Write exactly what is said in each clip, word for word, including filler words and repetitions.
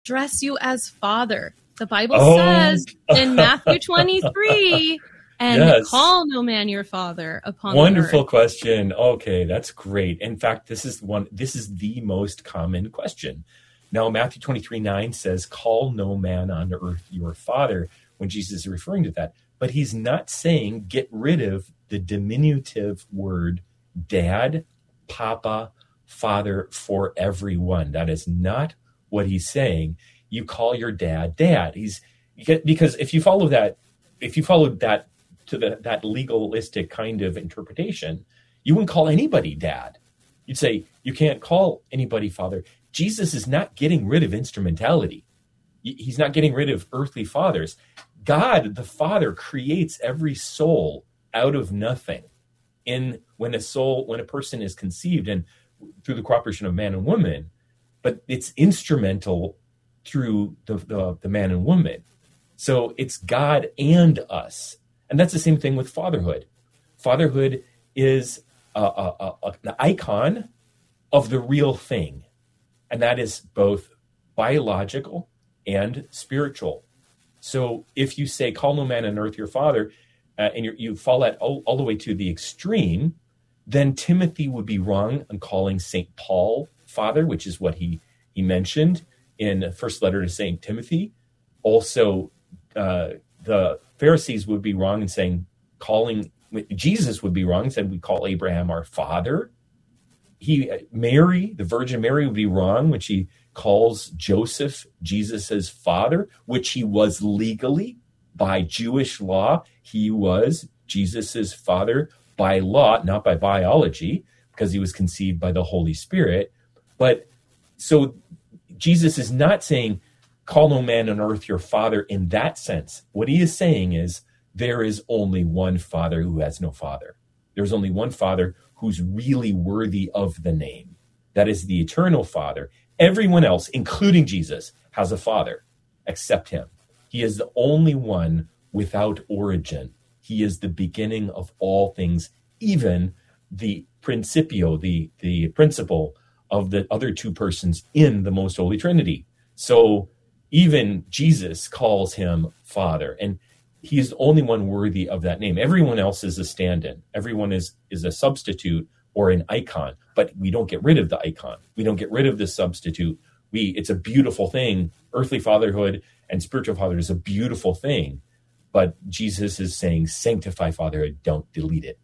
address you as Father. The Bible Oh. says in Matthew twenty-three, and Yes. call no man your father upon Wonderful the earth. question. Okay, that's great. In fact, this is one. This is the most common question. Now, Matthew twenty-three nine says, "Call no man on earth your father," when Jesus is referring to that. But he's not saying get rid of the diminutive word dad, papa, father for everyone. That is not what he's saying. You call your dad dad. He's because if you follow that, if you followed that to the, that legalistic kind of interpretation, you wouldn't call anybody dad. You'd say you can't call anybody father. Jesus is not getting rid of instrumentality. He's not getting rid of earthly fathers. God, the Father, creates every soul out of nothing. In when a soul, when a person is conceived and through the cooperation of man and woman, but it's instrumental through the, the, the man and woman. So it's God and us. And that's the same thing with fatherhood. Fatherhood is a, a, a, an icon of the real thing. And that is both biological and spiritual. So if you say, call no man on earth your father, uh, and you you fall at all, all the way to the extreme, then Timothy would be wrong on calling Saint Paul father, which is what he, he mentioned in the first letter to Saint Timothy. Also, uh, the Pharisees would be wrong in saying, calling, Jesus would be wrong and said, we call Abraham our father. He, Mary, the Virgin Mary would be wrong when she calls Joseph Jesus's father, which he was legally by Jewish law. He was Jesus's father by law, not by biology, because he was conceived by the Holy Spirit. But so Jesus is not saying, call no man on earth your father in that sense. What he is saying is there is only one father who has no father. There's only one father who's really worthy of the name. That is the eternal Father. Everyone else, including Jesus, has a father except him. He is the only one without origin. He is the beginning of all things, even the principio, the, the principle of the other two persons in the Most Holy Trinity. So even Jesus calls him Father, and he is the only one worthy of that name. Everyone else is a stand-in. Everyone is, is a substitute or an icon, but we don't get rid of the icon. We don't get rid of the substitute. We, it's a beautiful thing. Earthly fatherhood and spiritual fatherhood is a beautiful thing, but Jesus is saying, sanctify fatherhood, don't delete it.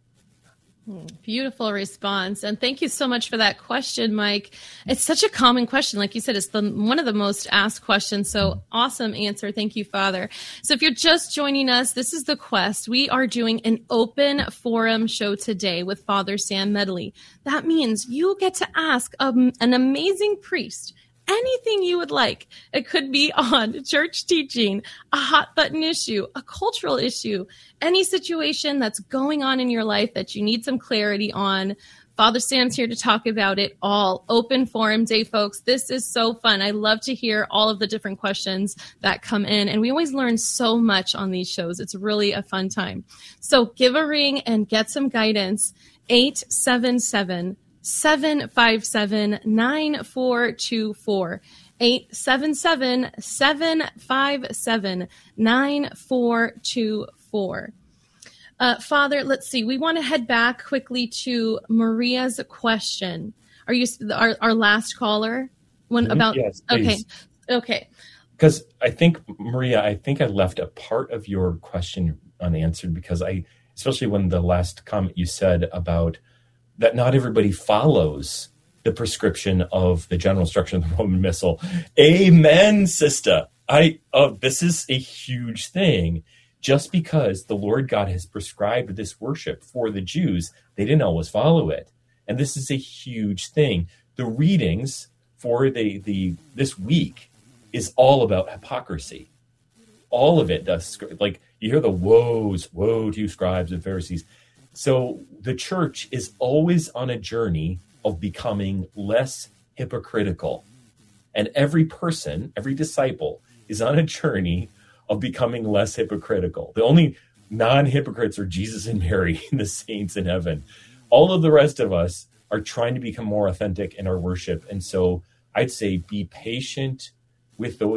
Beautiful response. And thank you so much for that question, Mike. It's such a common question. Like you said, it's the one of the most asked questions. So awesome answer. Thank you, Father. So if you're just joining us, this is The Quest. We are doing an open forum show today with Father Sam Medley. That means you get to ask um, an amazing priest anything you would like. It could be on church teaching, a hot button issue, a cultural issue, any situation that's going on in your life that you need some clarity on. Father Sam's here to talk about it all. Open forum day, folks. This is so fun. I love to hear all of the different questions that come in, and we always learn so much on these shows. It's really a fun time. So give a ring and get some guidance. eight seven seven, seven five seven, nine four two four. eight seven seven, seven five seven, nine four two four. Uh, Father, let's see. We want to head back quickly to Maria's question. Are you our, our last caller? One Mm-hmm. about Yes, okay, please. okay. Because I think, Maria, I think I left a part of your question unanswered because I, especially when the last comment you said about that not everybody follows the prescription of the general instruction of the Roman Missal. Amen, sister. I oh, this is a huge thing. Just because the Lord God has prescribed this worship for the Jews, they didn't always follow it. And this is a huge thing. The readings for the, the this week is all about hypocrisy. All of it does. Like, you hear the woes, woe to you scribes and Pharisees. So the church is always on a journey of becoming less hypocritical. And every person, every disciple is on a journey of becoming less hypocritical. The only non-hypocrites are Jesus and Mary and the saints in heaven. All of the rest of us are trying to become more authentic in our worship. And so I'd say be patient, with those